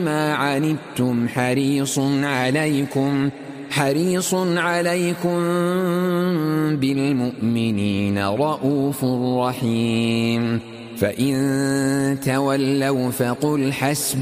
ما عنتم حريص عليكم بالمؤمنين رؤوف رحيم. فإن تولوا فقل حسبي